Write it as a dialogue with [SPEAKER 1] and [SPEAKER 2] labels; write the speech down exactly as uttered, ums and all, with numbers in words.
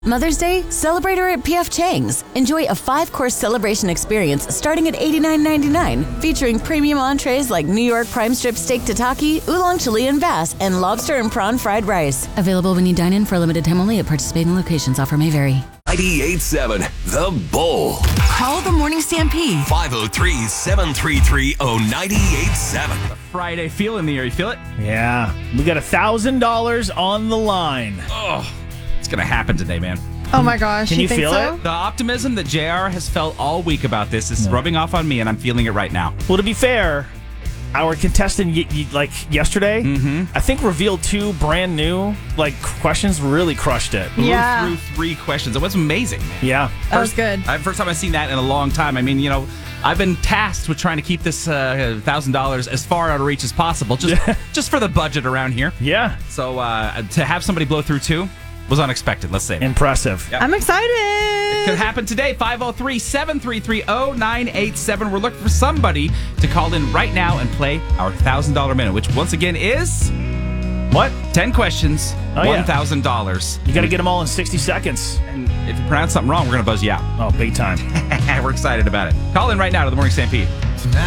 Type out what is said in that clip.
[SPEAKER 1] Mother's Day? Celebrate her at P F Chang's. Enjoy a five-course celebration experience starting at eighty-nine ninety-nine, featuring premium entrees like New York prime strip steak tataki, oolong Chilean bass, and lobster and prawn fried rice. Available when you dine in for a limited time only at participating locations. Offer may vary.
[SPEAKER 2] ninety-eight point seven The Bull.
[SPEAKER 3] Call the Morning Stampede.
[SPEAKER 2] five oh three, seven three three, oh nine eight seven.
[SPEAKER 4] Friday feel in the air. You feel it?
[SPEAKER 5] Yeah. We got one thousand dollars on the line.
[SPEAKER 4] Oh, it's going to happen today, man.
[SPEAKER 6] Oh my gosh.
[SPEAKER 5] Can you
[SPEAKER 6] think
[SPEAKER 5] feel
[SPEAKER 6] so?
[SPEAKER 5] it?
[SPEAKER 4] The optimism that J R has felt all week about this is
[SPEAKER 5] No.
[SPEAKER 4] rubbing off on me, and I'm feeling it right now.
[SPEAKER 5] Well, to be fair, our contestant, y- y- like yesterday,
[SPEAKER 4] Mm-hmm.
[SPEAKER 5] I think revealed two brand new like questions. Really crushed it.
[SPEAKER 6] Yeah.
[SPEAKER 4] Blew through three questions. It was amazing, man.
[SPEAKER 5] Yeah.
[SPEAKER 6] That was good.
[SPEAKER 4] Uh, first time I've seen that in a long time. I mean, you know, I've been tasked with trying to keep this uh, one thousand dollars as far out of reach as possible, just just for the budget around here.
[SPEAKER 5] Yeah.
[SPEAKER 4] So uh, to have somebody blow through two was unexpected, let's say.
[SPEAKER 5] Impressive.
[SPEAKER 4] Yep.
[SPEAKER 6] I'm
[SPEAKER 4] Could
[SPEAKER 6] excited.
[SPEAKER 4] happen today. five oh three, seven three three, oh nine eight seven. We're looking for somebody to call in right now and play our one thousand dollars minute, which once again is
[SPEAKER 5] What?
[SPEAKER 4] ten questions,
[SPEAKER 5] Oh, yeah.
[SPEAKER 4] one thousand dollars.
[SPEAKER 5] You got to get them all in sixty seconds.
[SPEAKER 4] And if you pronounce something wrong, we're going to buzz you out.
[SPEAKER 5] Oh, big time.
[SPEAKER 4] We're excited about it. Call in right now to the Morning Stampede.